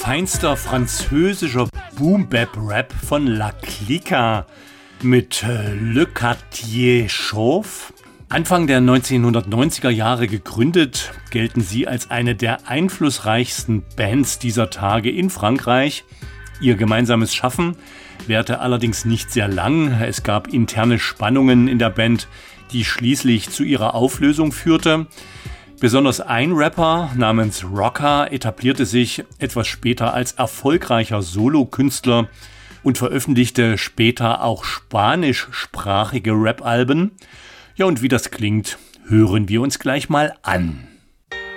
feinster französischer Boom-Bap-Rap von La Clica mit Le Quartier Chauve. Anfang der 1990er Jahre gegründet, gelten sie als eine der einflussreichsten Bands dieser Tage in Frankreich. Ihr gemeinsames Schaffen währte allerdings nicht sehr lang. Es gab interne Spannungen in der Band, die schließlich zu ihrer Auflösung führte. Besonders ein Rapper namens Rocka etablierte sich etwas später als erfolgreicher Solokünstler und veröffentlichte später auch spanischsprachige Rap-Alben. Ja, und wie das klingt, hören wir uns gleich mal an.